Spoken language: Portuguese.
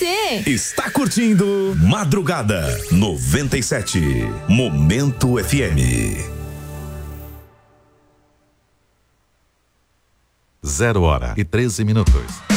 você. Está curtindo Madrugada 97, Momento FM. 0h13.